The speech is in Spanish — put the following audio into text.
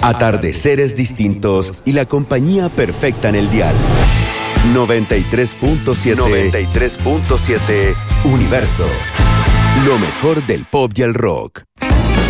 Atardeceres distintos y la compañía perfecta en el dial. 93.7 Universo. Lo mejor del pop y el rock.